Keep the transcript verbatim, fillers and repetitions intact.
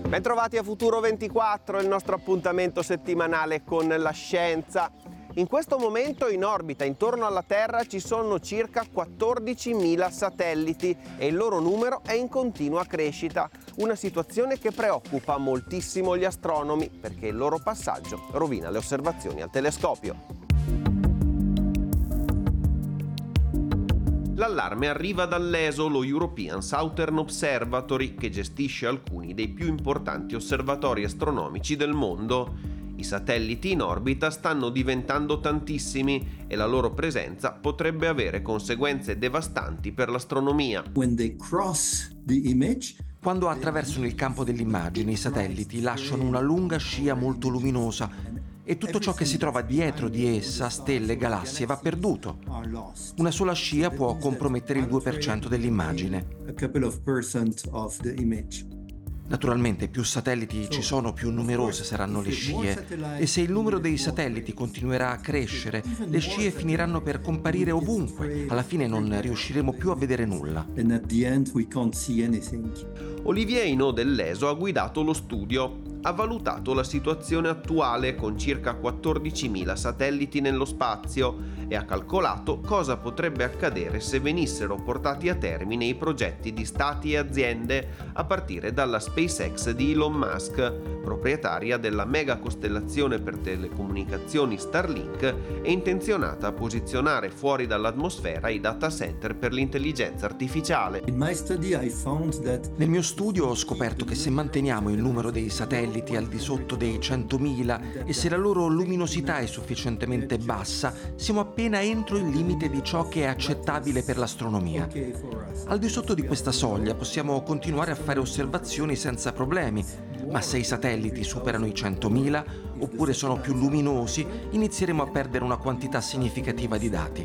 Bentrovati a Futuro ventiquattro, il nostro appuntamento settimanale con la scienza. In questo momento in orbita intorno alla Terra ci sono circa quattordicimila satelliti e il loro numero è in continua crescita. Una situazione che preoccupa moltissimo gli astronomi perché il loro passaggio rovina le osservazioni al telescopio. L'allarme arriva dall'E S O, lo European Southern Observatory, che gestisce alcuni dei più importanti osservatori astronomici del mondo. I satelliti in orbita stanno diventando tantissimi e la loro presenza potrebbe avere conseguenze devastanti per l'astronomia. Quando attraversano il campo dell'immagine, i satelliti lasciano una lunga scia molto luminosa e tutto ciò che si trova dietro di essa, stelle, galassie, va perduto. Una sola scia può compromettere il due per cento dell'immagine. Naturalmente, più satelliti ci sono, più numerose saranno le scie. E se il numero dei satelliti continuerà a crescere, le scie finiranno per comparire ovunque. Alla fine non riusciremo più a vedere nulla. Olivier Hinault dell'E S O ha guidato lo studio. Ha valutato la situazione attuale con circa quattordicimila satelliti nello spazio e ha calcolato cosa potrebbe accadere se venissero portati a termine i progetti di stati e aziende a partire dalla SpaceX di Elon Musk, proprietaria della mega costellazione per telecomunicazioni Starlink e intenzionata a posizionare fuori dall'atmosfera i data center per l'intelligenza artificiale. Nel mio studio ho scoperto che se manteniamo il numero dei satelliti al di sotto dei centomila e se la loro luminosità è sufficientemente bassa, siamo appena entro il limite di ciò che è accettabile per l'astronomia. Al di sotto di questa soglia possiamo continuare a fare osservazioni senza problemi, ma se i satelliti superano i centomila oppure sono più luminosi, inizieremo a perdere una quantità significativa di dati.